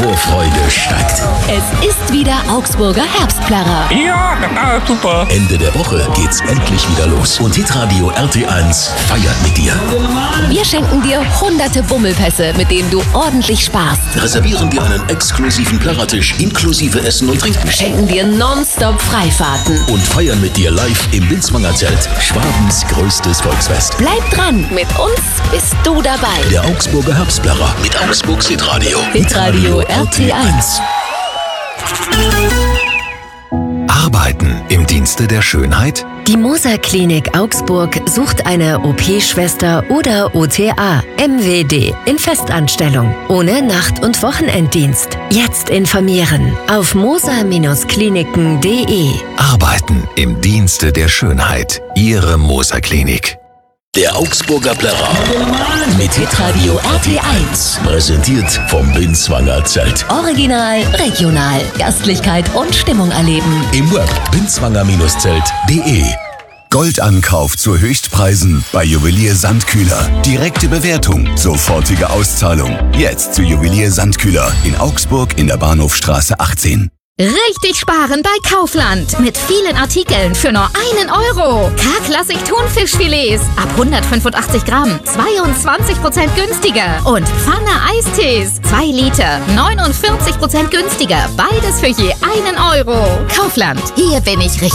Vorfreude steigt. Es ist wieder Augsburger Herbstplärrer. Ja, super. Ende der Woche geht's endlich wieder los. Und Hitradio RT1 feiert mit dir. Wir schenken dir hunderte Bummelpässe, mit denen du ordentlich sparst. Reservieren dir einen exklusiven Plärrertisch inklusive Essen und Trinken. Schenken dir nonstop Freifahrten. Und feiern mit dir live im Binswanger Zelt. Schwabens größtes Volksfest. Bleib dran, mit uns bist du dabei. Der Augsburger Herbstplärrer mit Augsburgs Hitradio. Hitradio RT1. Arbeiten im Dienste der Schönheit? Die Moser Klinik Augsburg sucht eine OP-Schwester oder OTA, MWD, in Festanstellung, ohne Nacht- und Wochenenddienst. Jetzt informieren auf moser-kliniken.de. Arbeiten im Dienste der Schönheit. Ihre Moser Klinik. Der Augsburger Plärrer mit Hitradio RT1. Präsentiert vom Binswanger Zelt. Original, regional, Gastlichkeit und Stimmung erleben. Im Web binswanger-zelt.de. Goldankauf zu Höchstpreisen bei Juwelier Sandkühler. Direkte Bewertung, sofortige Auszahlung. Jetzt zu Juwelier Sandkühler in Augsburg in der Bahnhofstraße 18. Richtig sparen bei Kaufland. Mit vielen Artikeln für nur 1 Euro. K-Klassik Thunfischfilets ab 185 Gramm 22% günstiger. Und Pfanne Eistees 2 Liter 49% günstiger. Beides für je 1 Euro. Kaufland. Hier bin ich richtig.